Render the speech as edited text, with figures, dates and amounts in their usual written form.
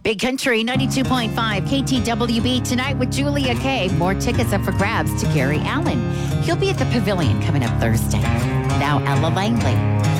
Big Country 92.5 KTWB tonight with Julia Kay. More tickets up for grabs to Gary Allen. He'll be at the Pavilion coming up Thursday. Now, Ella Langley.